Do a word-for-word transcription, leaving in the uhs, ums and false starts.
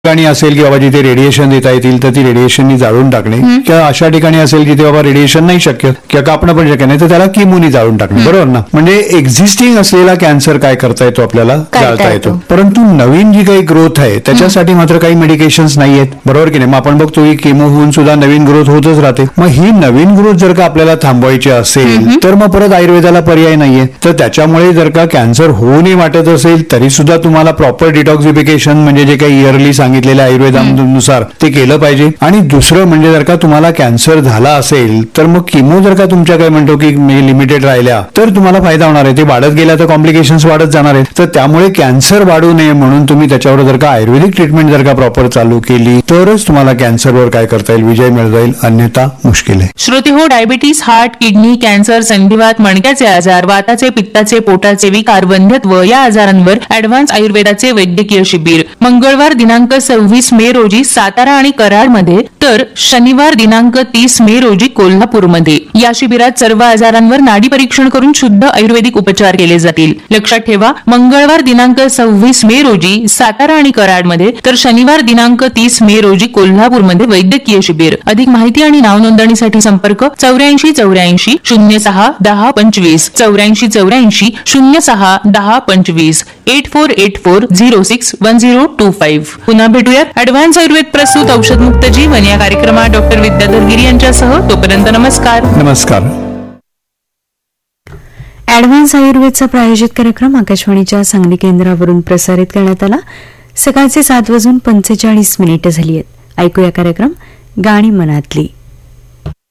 ठिकाणी असेल की बाबा जिथे रेडिएशन देता येतील तर ती रेडिएशननी जाळून टाकणे, किंवा अशा ठिकाणी असेल जिथे बाबा रेडिएशन नाही शक्य किंवा कापणं पण शक्य नाही तर त्याला किमोनी जाळून टाकणे, बरोबर ना. म्हणजे एक्झिस्टिंग असलेला कॅन्सर काय करता येतो, आपल्याला जाळता येतो. परंतु नवीन जी काही ग्रोथ आहे त्याच्यासाठी मात्र काही मेडिकेशन्स नाही आहेत, बरोबर की नाही. मग आपण बघतो की केमो होऊन सुद्धा नवीन ग्रोथ होतच राहते. मग ही नवीन ग्रोथ जर का आपल्याला थांबवायची असेल तर मग परत आयुर्वेदाला पर्याय नाहीये. तर त्याच्यामुळे जर का कॅन्सर होऊ नये वाटत असेल तरी सुद्धा तुम्हाला प्रॉपर डिटॉक्सिफिकेशन म्हणजे जे काही इयरली सांगितलेल्या आयुर्वेदानुसार ते केलं पाहिजे. आणि दुसरं म्हणजे जर का तुम्हाला कॅन्सर झाला असेल तर मग किमो जर का तुमच्या काय म्हणतो की लिमिटेड राहिल्या तर तुम्हाला फायदा होणार आहे. ते वाढत गेल्या तर कॉम्प्लिकेशन्स वाढत जाणार आहेत. तर त्यामुळे कॅन्सर वाढू नये म्हणून तुम्ही त्याच्यावर जर का आयुर्वेदिक ट्रीटमेंट जर का प्रॉपर चालू केली तरच तुम्हाला कॅन्सरवर काय करता येईल, विजय मिळता येईल, अन्यथा मुश्किल आहे. श्रोते हो, डायबिटीस, हार्ट, किडनी, कॅन्सर, संधिवात, मणक्याचे आजार, वाताचे, पित्ताचे, पोटाचे विकार, वंध्यत्व या आजारांवर ऍडव्हान्स आयुर्वेदाचे वैद्यकीय शिबिर मंगळवार दिनांक सव्वीस मे रोजी सातारा आणि कराडमध्ये तर शनिवार दिनांक तीस मे रोजी कोल्हापूरमध्ये. या शिबिरात सर्व आजारांवर नाडी परीक्षण करून शुद्ध आयुर्वेदिक उपचार केले जातील. लक्षात ठेवा, मंगळवार दिनांक सव्वीस मे रोजी सातारा आणि कराडमध्ये तर शनिवार दिनांक तीस मे रोजी कोल्हापूरमध्ये वैद्यकीय शिबिर. अधिक माहिती आणि नाव नोंदणीसाठी संपर्क चौऱ्याऐंशी चौऱ्याऐंशी शून्य सहा दहा पंचवीस चौऱ्याऐंशी चौऱ्याऐंशी शून्य सहा दहा पंचवीस eight four eight four zero six one zero to five. पुन्हा भेटूयात ऍडव्हान्स आयुर्वेद प्रस्तुत औषधमुक्त जीवन या कार्यक्रमात डॉक्टर विद्याधर गिरी यांच्यासह. तोपर्यंत नमस्कार. नमस्कार. ऍडव्हान्स आयुर्वेदचा प्रायोजित कार्यक्रम आकाशवाणीच्या सांगली केंद्रावरून प्रसारित करण्यात आला. सकाळचे सात वाजून पंचेचाळीस मिनिटं झाली आहेत. ऐकूया कार्यक्रम गाणी मनातली.